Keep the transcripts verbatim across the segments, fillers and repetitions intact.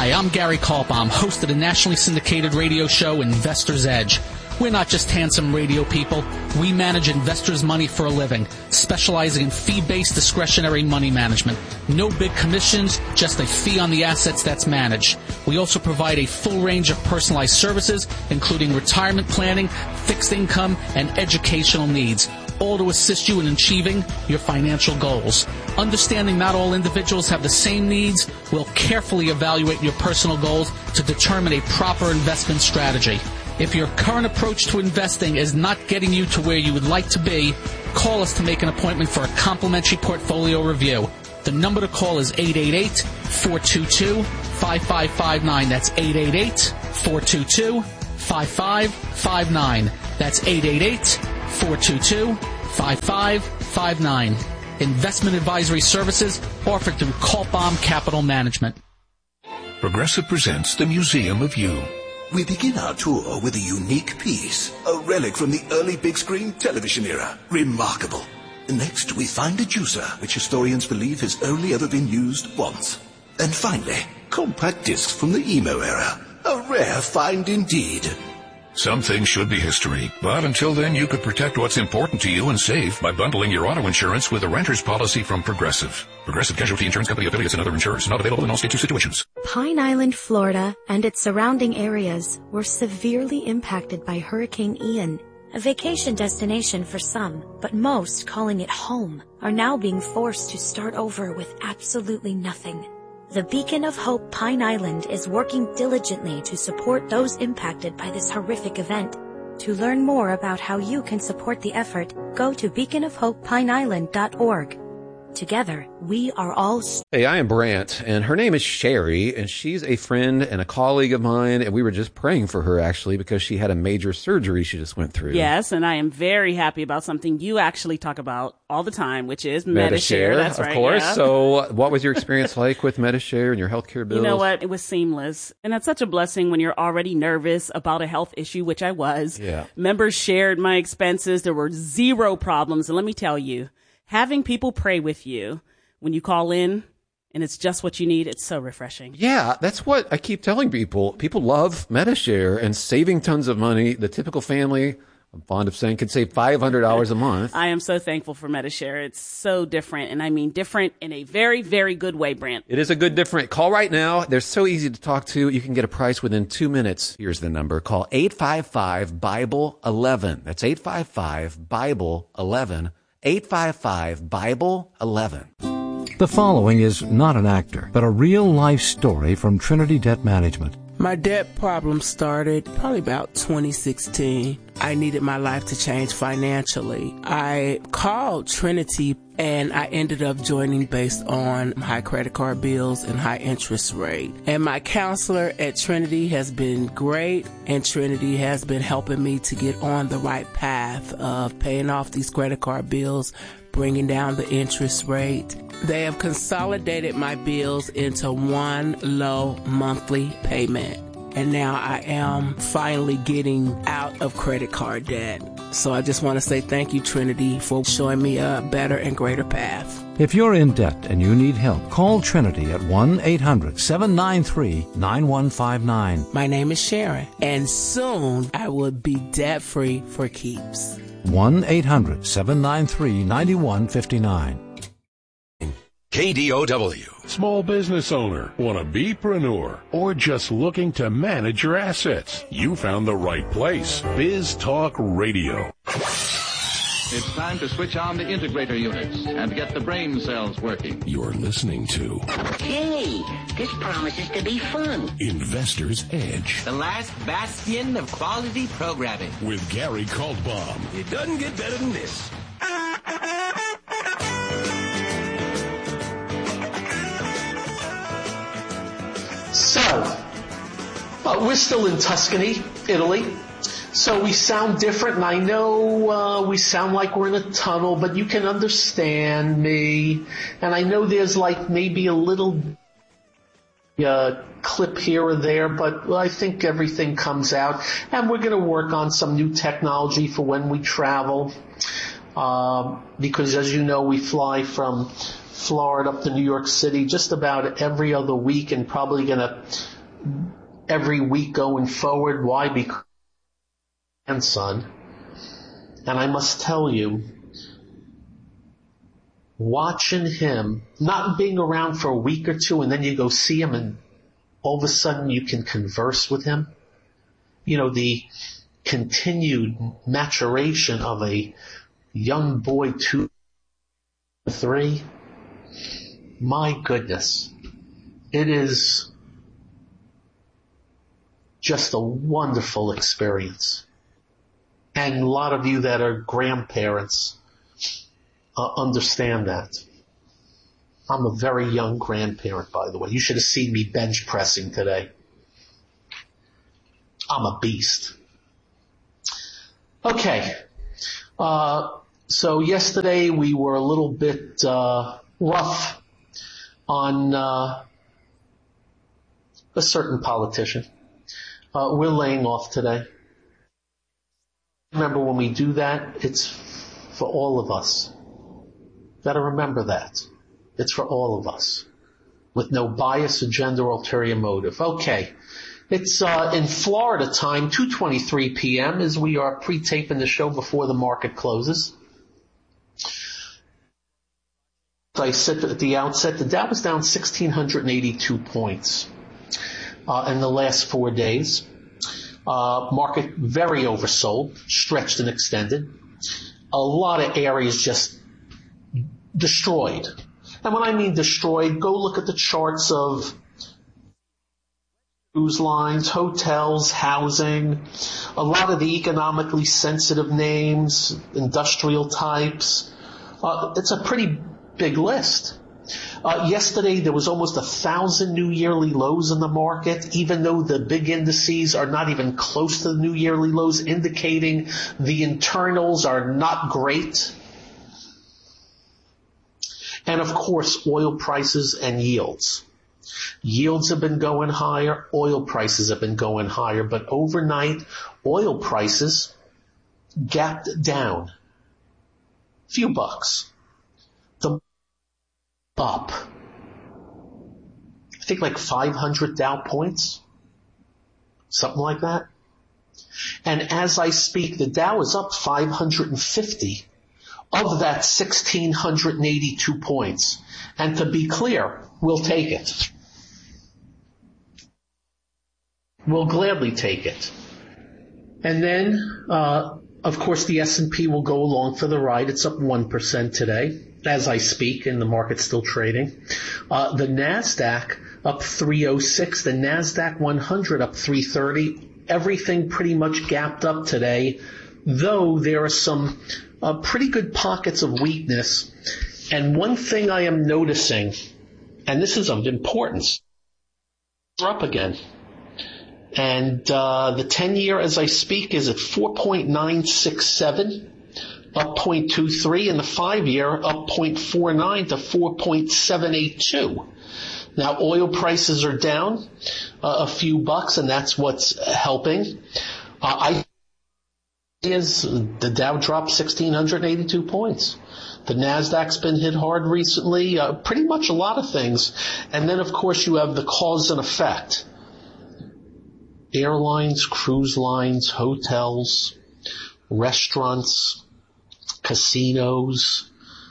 Hi, I'm Gary Kaltbaum, host of the nationally syndicated radio show Investor's Edge. We're not just handsome radio people. We manage investors' money for a living, specializing in fee-based discretionary money management. No big commissions, just a fee on the assets that's managed. We also provide a full range of personalized services, including retirement planning, fixed income, and educational needs, all to assist you in achieving your financial goals. Understanding not all individuals have the same needs, we'll carefully evaluate your personal goals to determine a proper investment strategy. If your current approach to investing is not getting you to where you would like to be, call us to make an appointment for a complimentary portfolio review. The number to call is eight eight eight, four two two, five five five nine. That's eight eight eight, four two two, five five five nine. That's eight eight eight, four two two, five five five nine. Investment advisory services offered through Kaltbaum Capital Management. Progressive presents the Museum of You. We begin our tour with a unique piece, a relic from the early big screen television era. Remarkable. Next, we find a juicer, which historians believe has only ever been used once. And finally, compact discs from the emo era. A rare find indeed. Some things should be history, but until then you could protect what's important to you and save by bundling your auto insurance with a renter's policy from Progressive. Progressive Casualty Insurance Company affiliates and other insurers. Not available in all states or situations. Pine Island, Florida, and its surrounding areas were severely impacted by Hurricane Ian. A vacation destination for some, but most calling it home, are now being forced to start over with absolutely nothing. The Beacon of Hope Pine Island is working diligently to support those impacted by this horrific event. To learn more about how you can support the effort, go to beacon of hope pine island dot org. Together, we are all... St- hey, I am Brant, and her name is Sherry, and she's a friend and a colleague of mine, and we were just praying for her, actually, because she had a major surgery she just went through. Yes, and I am very happy about something you actually talk about all the time, which is Medi-Share. That's of right, course. Yeah. So what was your experience like with Medi-Share and your healthcare bills? You know what? It was seamless. And that's such a blessing when you're already nervous about a health issue, which I was. Yeah. Members shared my expenses. There were zero problems. And let me tell you, having people pray with you when you call in and it's just what you need, it's so refreshing. Yeah, that's what I keep telling people. People love Medi-Share and saving tons of money. The typical family, I'm fond of saying, can save five hundred dollars a month. I am so thankful for Medi-Share. It's so different, and I mean different in a very, very good way, Brant. It is a good different. Call right now. They're so easy to talk to. You can get a price within two minutes. Here's the number. Call eight five five, Bible eleven. That's eight five five, Bible eleven. eight five five, Bible eleven. The following is not an actor, but a real-life story from Trinity Debt Management. My debt problem started probably about twenty sixteen. I needed my life to change financially. I called Trinity and I ended up joining based on high credit card bills and high interest rate. And my counselor at Trinity has been great, and Trinity has been helping me to get on the right path of paying off these credit card bills, bringing down the interest rate. They have consolidated my bills into one low monthly payment. And now I am finally getting out of credit card debt. So I just want to say thank you, Trinity, for showing me a better and greater path. If you're in debt and you need help, call Trinity at one eight hundred, seven nine three, nine one five nine. My name is Sharon, and soon I will be debt-free for keeps. one eight hundred, seven nine three, nine one five nine. K D O W. Small business owner, want to be-preneur, or just looking to manage your assets? You found the right place. Biz Talk Radio. It's time to switch on the integrator units and get the brain cells working. You're listening to... Hey, this promises to be fun. Investor's Edge. The last bastion of quality programming. With Gary Kaltbaum. It doesn't get better than this. So, uh, we're still in Tuscany, Italy. So we sound different, and I know uh, we sound like we're in a tunnel, but you can understand me. And I know there's like maybe a little uh, clip here or there, but I think everything comes out. And we're going to work on some new technology for when we travel, uh, because as you know, we fly from Florida up to New York City just about every other week, and probably going to every week going forward. Why? Because grandson. And I must tell you, watching him, not being around for a week or two, and then you go see him and all of a sudden you can converse with him. You know, the continued maturation of a young boy, two, three. My goodness. It is just a wonderful experience. And a lot of you that are grandparents uh, understand that. I'm a very young grandparent, by the way. You should have seen me bench pressing today. I'm a beast. Okay. Uh, so yesterday we were a little bit uh, rough on uh, a certain politician. Uh, we're laying off today. Remember, when we do that, it's for all of us. Gotta remember that. It's for all of us. With no bias, agenda, or ulterior motive. Okay. It's uh, in Florida time, two twenty-three p.m. as we are pre-taping the show before the market closes. As I said at the outset, the Dow was down one thousand six hundred eighty-two points uh, in the last four days. Uh, market very oversold, stretched and extended. A lot of areas just destroyed. And when I mean destroyed, go look at the charts of cruise lines, hotels, housing, a lot of the economically sensitive names, industrial types. Uh, it's a pretty big list. Uh, yesterday there was almost a thousand new yearly lows in the market, even though the big indices are not even close to the new yearly lows, indicating the internals are not great. And of course, oil prices and yields. Yields have been going higher, oil prices have been going higher, but overnight, oil prices gapped down. Few bucks. The up. I think like five hundred Dow points. Something like that. And as I speak, the Dow is up five hundred fifty of that one thousand six hundred eighty-two points. And to be clear, we'll take it. We'll gladly take it. And then, uh, of course, the S and P will go along for the ride. It's up one percent today, as I speak, and the market's still trading. Uh, the NASDAQ up three oh six, the NASDAQ one hundred up three thirty. Everything pretty much gapped up today, though there are some uh, pretty good pockets of weakness. And one thing I am noticing, and this is of importance, we're up again. And uh, the ten-year, as I speak, is at four point nine six seven, up zero point two three, and the five-year up zero point four nine to four point seven eight two. Now, oil prices are down uh, a few bucks, and that's what's helping. Uh, I is the Dow dropped one thousand six hundred eighty-two points. The NASDAQ's been hit hard recently, uh, pretty much a lot of things. And then, of course, you have the cause and effect. Airlines, cruise lines, hotels, restaurants, casinos,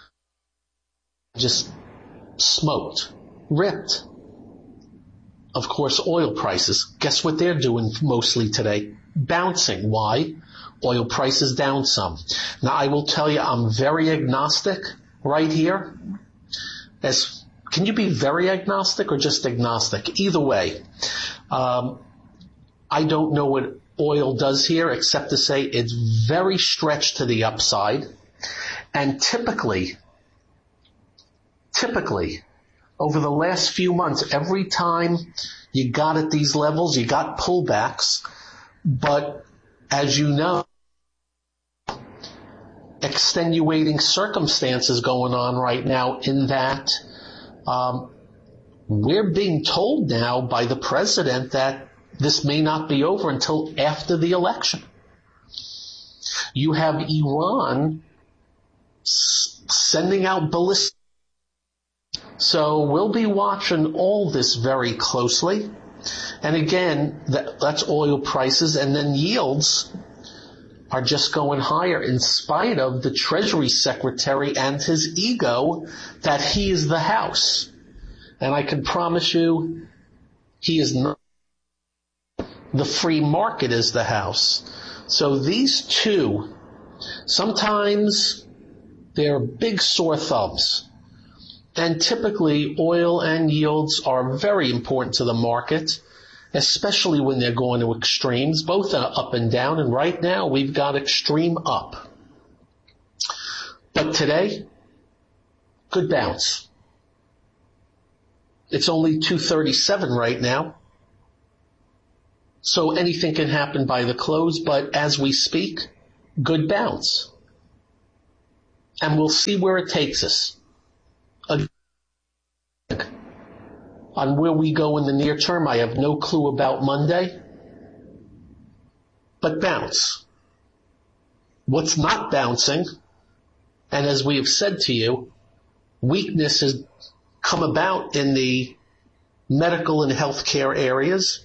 just smoked, ripped. Of course, oil prices. Guess what they're doing mostly today? Bouncing. Why? Oil prices down some. Now, I will tell you, I'm very agnostic right here. As can you be very agnostic or just agnostic? Either way. Um, I don't know what oil does here except to say it's very stretched to the upside. And typically, typically, over the last few months, every time you got at these levels, you got pullbacks. But as you know, extenuating circumstances going on right now in that um, we're being told now by the president that this may not be over until after the election. You have Iran s- sending out ballistic. So we'll be watching all this very closely. And again, that, that's oil prices, and then yields are just going higher in spite of the Treasury Secretary and his ego that he is the house. And I can promise you, he is not. The free market is the house. So these two, sometimes they're big sore thumbs. And typically oil and yields are very important to the market, especially when they're going to extremes. Both are up and down, and right now we've got extreme up. But today, good bounce. It's only two thirty-seven right now. So anything can happen by the close, but as we speak, good bounce. And we'll see where it takes us. On where we go in the near term, I have no clue about Monday. But bounce. What's not bouncing, and as we have said to you, weakness has come about in the medical and healthcare areas.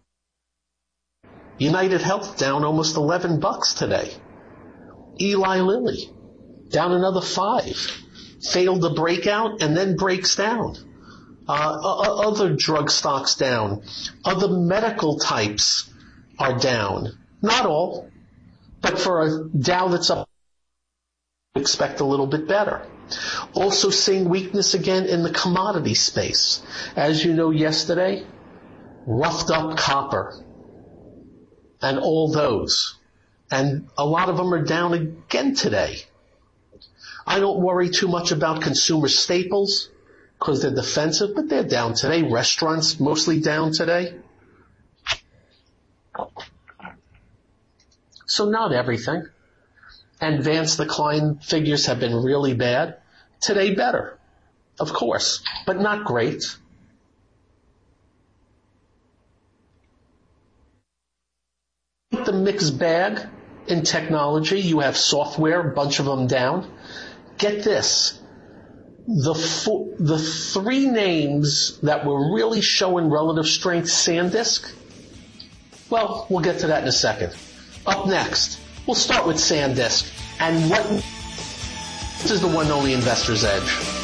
United Health down almost eleven bucks today. Eli Lilly down another five. Failed to break out and then breaks down. Uh, other drug stocks down. Other medical types are down. Not all, but for a Dow that's up, expect a little bit better. Also seeing weakness again in the commodity space. As you know, yesterday, roughed up copper and all those. And a lot of them are down again today. I don't worry too much about consumer staples because they're defensive, but they're down today. Restaurants mostly down today. So not everything. Advanced decline figures have been really bad. Today better, of course, but not great. The mixed bag in technology, you have software, a bunch of them down. Get this. The four, the three names that were really showing relative strength, SanDisk, well, we'll get to that in a second. Up next, we'll start with SanDisk. And what this is the one and only Investor's Edge.